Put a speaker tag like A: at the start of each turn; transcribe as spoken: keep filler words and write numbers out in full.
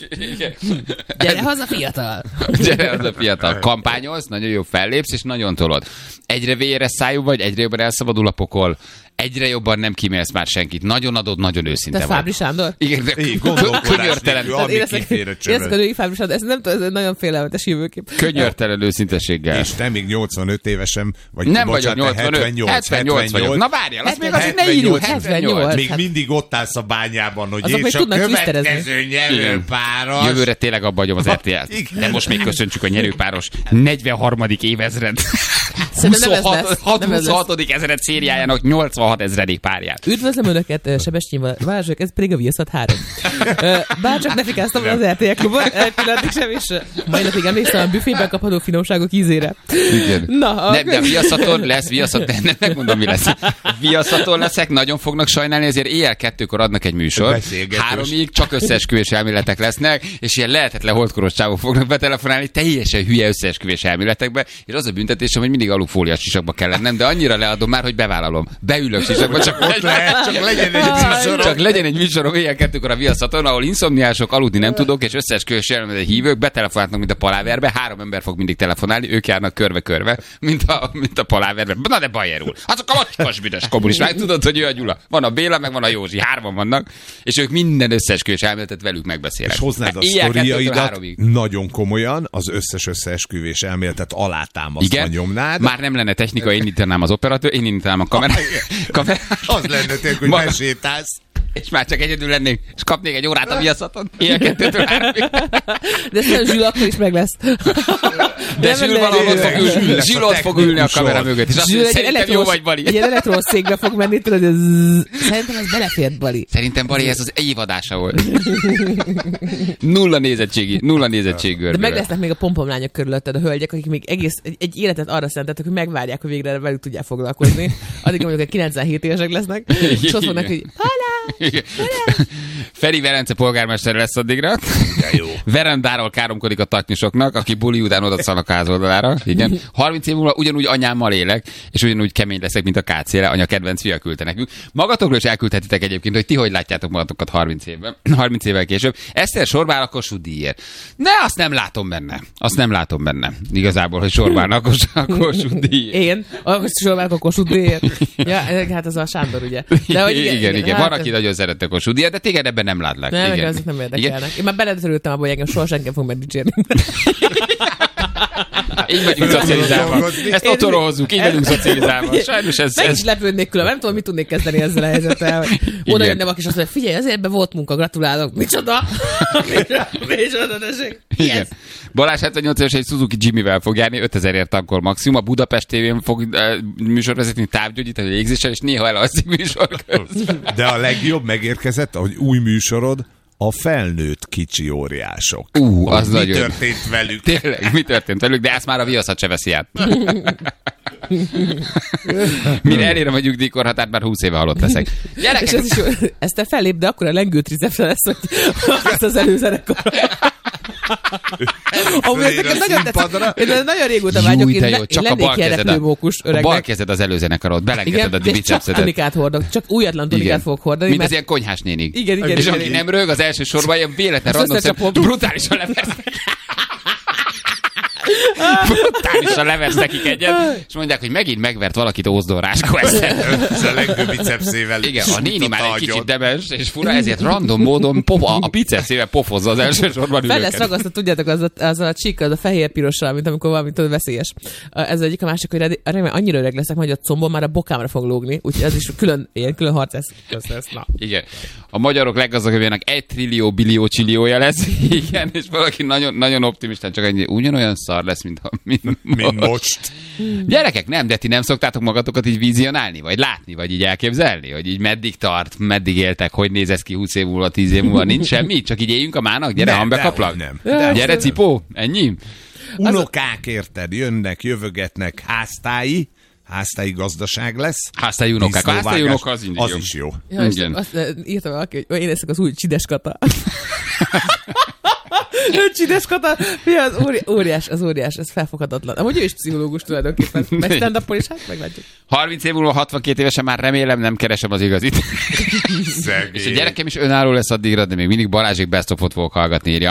A: Gyere haza, fiatal!
B: Gyere haza, fiatal. Kampányolsz, nagyon jó fellépsz, és nagyon tolod. Egyre véres szájú vagy, egyre jobban elszabadul a pokol, egyre jobban nem kímélsz már senkit. Nagyon adod, nagyon őszinte
A: vagy. Te Fábri Sándor?
B: Igen, de könyörtelen.
A: Érzek a női Fábri Sándor, ez nem tudom, ez egy nagyon félelmetes jövőkép.
B: Könyörtelen őszintességgel.
C: És te még nyolcvanöt évesen, vagy
B: nem
C: bocsánat,
B: vagyok nyolcvanöt,
C: hetvennyolc,
B: hetvennyolc vagyok. Na várjál, azt még azért ne írjuk. hetvennyolc.
C: Még mindig ott állsz a bányában, hogy
A: azok
C: és a következő nyerőpáros.
B: Jövőre tényleg abba hagyom az er té el-t. De most még köszöntsük a nyerőpáros negyvenharmadik évezred. huszonhatodik ezred szériájának nyolcvanhat ezredik párját.
A: Üdvözlöm Önöket, Sebestyén Balázsok, ez pedig a Viaszat három. Bárcsak ne fikáztam az er té el klubban, pillantig sem is. Mai napig emlékszem a büfében kapható finomságok ízére.
B: Igen. Na, a... ne, de a Viaszaton lesz, Viaszat, ne, ne, megmondom, mi lesz. Viaszaton leszek, nagyon fognak sajnálni, ezért éjjel kettőkor adnak egy műsor. Háromig csak összeesküvés elméletek lesznek, és ilyen lehetetlen holdkoros csávok fognak betelefonálni, teljesen hülye összeesküvés elméletekbe, és az a büntetésem, hogy mindig alufóliás sisakba kell lennem, de annyira leadom már, hogy bevállalom. Beülök sisakba, csak, le, csak legyen egy műsorom. Csak legyen egy műsorom éjjel kettőkor a Viaszaton, ahol inszomniások, aludni nem tudok, és összeesküvés elméletek hívők betelefonálnak, mint a paláverbe. Három ember fog mindig telefonálni, ők járnak körbe-körbe, mint a, mint a paláverbe. Na de Bajer úr, azok a macskos büdös kommunisták, tudod, hogy ő a Gyula. Van a Béla, meg van a Józsi, hárman vannak, és ők minden összeesküvés elméletet velük megbeszélnek.
C: És hoznád a sztoriaidat nagyon komolyan, az összes összeesküvés elméletet alátámasztva nyomnád.
B: Már nem lenne technika, én indítanám az operatőr, én indítanám a kamerát. Kamerát.
C: Az lenne tényleg, hogy Ma... besétálsz.
B: És már csak egyedül lennék, és kapnék egy órát a Viaszaton. Ilyen kettőtől háromig.
A: De szerintem Zsül akkor is meg lesz.
B: De Zsül valahol ott fog ülni. Zsül ott fog ülni a kamera mögött. És azt mondja, szerintem jó vagy, Bali.
A: Egy ilyen elektromos székbe fog menni, tudod, hogy szerintem ez belefért, Bali.
B: Szerintem, Bali, ez az évadása volt. Nulla nézettségi, nulla nézettségű.
A: De meg lesznek még a pompomlányok körülötted, a hölgyek, akik még egész egy, egy életet arra szentettek, hogy megvárják, hogy végre velük tudják foglalkozni. Addig mondjuk, hogy kilencvenhét évesek lesznek, és azt mondnak, hogy halá!
B: Feri Velence polgármester lesz addigra. Verendáról káromkodik a taknyosoknak, aki buli után oda szalnak a ház oldalára. Igen. harminc év múlva ugyanúgy anyámmal élek, és ugyanúgy kemény leszek, mint a ká cére. Anya kedvenc fia küldte nekünk. Magatokról is elküldhetitek egyébként, hogy ti hogy látjátok magatokat harminc évben, harminc évvel később. Eszter sorbál a Kossuth díjért. Ne, azt nem látom benne. Azt nem látom benne. Igazából, hogy sorbálnak a Kossuth díjért.
A: Én? Azt sorbálok a Kossuth díjért. Ja, hát az a Sándor, ugye. De, hogy
B: igen, igen, igen. Hát, van, aki nagyon szerette a Kossuth díjat, de téged ebben nem látlak.
A: Nem, igen. Ezek nem érdekelnek. Igen. Én már beledörültem abban, hogy engem soha senki fog megdicsérni.
B: Így vagyunk szocializálva. Ezt otthonról hozzuk, így vagyunk szocializálva. Sajnos ez...
A: Meg is lepődnék külön, nem tudom, mit tudnék kezdeni ezzel a helyzettel. Oda jönne valaki, és azt mondja, figyelj, azért ebben volt munka, gratulálok. Micsoda? Micsoda, tessék?
B: Igen. Balázs hetvennyolc éves egy Suzuki Jimmy-vel fog járni, ötezerért tankol maximum. A Budapest tévén fog uh, műsorvezetni, távgyógyítani, légzéssel, és néha elalszik műsor közben.
C: De a legjobb megérkezett, hogy új műsorod, a felnőtt kicsi óriások.
B: Ú, az
C: mi
B: nagyon...
C: történt velük?
B: Tényleg, mi történt velük, de ezt már a Viaszat se veszi át. Mire elérem a nyugdíjkorhatárt, már húsz éve halott leszek. Gyerekek!
A: És ez is jó, ezt te fellép, de akkor a lengő tricepsre lesz, hogy ezt az előzenekor. Amúgy ezeket nagyon tetszett. Én nagyon régóta vágyok, én, le, én lennék ilyen repülőmókus öregnek.
B: A bal kezed az előzenekarod, belengeded a bicepszedet.
A: Csak tunikát hordok, csak újatlan tunikát fogok hordani.
B: Mint az ilyen konyhás nénik.
A: Igen, igen.
B: És aki nem rög, az első sorban ilyen véletlen random szem, brutálisan leversznek. Brutálisan leversz nekik egyet, és mondják, hogy megint megvert valakit Ózdor Ráskó ezzel.
C: Ez a legjobb bicepszével.
B: Igen, a néni már egy kicsit demens, és fura, ezért random módon pofa, a bicepszével pofozza az első sorban ülőket.
A: Fel lesz ragasztva, tudjátok, az a, az a csík, az a fehér-pirossal, mint amikor valami tudod, veszélyes. Ez egyik, a másik, hogy remélem annyira öreg leszek, hogy a combom már a bokámra fog lógni, úgyhogy ez is külön, ilyen külön harc lesz. Na.
B: Igen. A magyarok leggazdagabbjának egy trillió, billió, csilliója lesz. Igen, és valaki nagyon, nagyon optimistán csak ennyi, ugyanolyan szar lesz, mint, mint,
C: mint most.
B: Gyerekek, nem, de ti nem szoktátok magatokat így vizionálni, vagy látni, vagy így elképzelni, hogy így meddig tart, meddig éltek, hogy néz ez ki húsz év múlva, tíz év múlva, nincs semmi, csak így éljünk a mának, gyere, hambekaplak.
C: Nem,
B: nem. Gyere, cipó, ennyi.
C: Unokák, érted, jönnek, jövögetnek, háztái, háztái gazdaság lesz.
B: Háztái unokák, a háztái unoka az,
C: az is jó.
A: Ja, igen. Azt, azt írtam valaki, hogy én leszek az új Csides Kata. Csides Kata, mi az óri, óriás, az óriás, ez felfoghatatlan. Amúgy ő is pszichológus tulajdonképpen. Meg stand-up-ol is, hát meglátjuk.
B: harminc év múlva, hatvankét évesen már remélem nem keresem az igazit. És a gyerekem is önálló lesz addigra, de még mindig Balázsék best of-ot fogok hallgatni, írja.